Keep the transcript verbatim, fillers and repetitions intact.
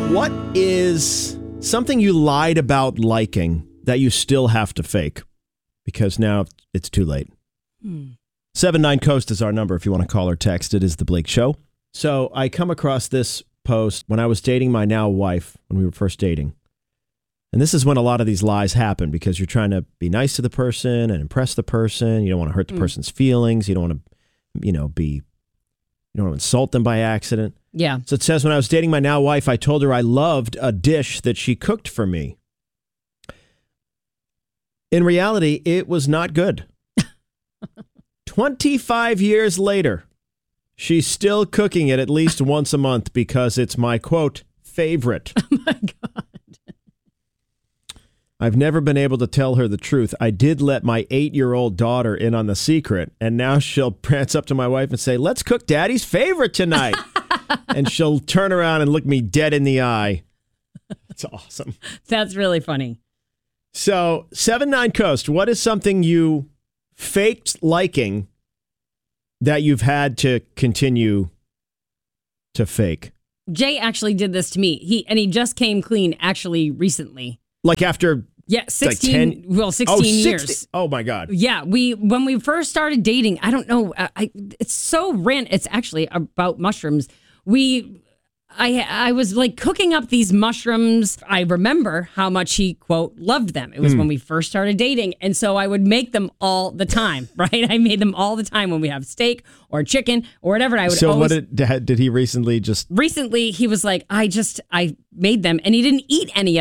What is something you lied about liking that you still have to fake? Because now it's too late. Hmm. seven nine Coast is our number if you want to call or text. It is The Blake Show. So I come across this post when I was dating my now wife, when we were first dating. And this is when a lot of these lies happen because you're trying to be nice to the person and impress the person. You don't want to hurt the mm. person's feelings. You don't want to, you know, be, you don't want to insult them by accident. Yeah. So it says, when I was dating my now wife, I told her I loved a dish that she cooked for me. In reality, it was not good. twenty-five years later, she's still cooking it at least once a month because it's my, quote, favorite. Oh, my God. I've never been able to tell her the truth. I did let my eight-year-old daughter in on the secret, and now she'll prance up to my wife and say, let's cook Daddy's favorite tonight. And she'll turn around and look me dead in the eye. That's awesome. That's really funny. So, seven nine Coast, what is something you faked liking that you've had to continue to fake? Jay actually did this to me. He and he just came clean actually recently. Like after yeah, sixteen like ten well, sixteen oh, sixty years. Oh my God. Yeah, we when we first started dating, I don't know, I, I it's so random. It's actually about mushrooms. We I I was like cooking up these mushrooms. I remember how much he, quote, loved them. It was mm. when we first started dating. And so I would make them all the time, right? I made them all the time when we have steak or chicken or whatever. I would so always, what did, did he recently just... Recently, he was like, I just, I made them. And he didn't eat any of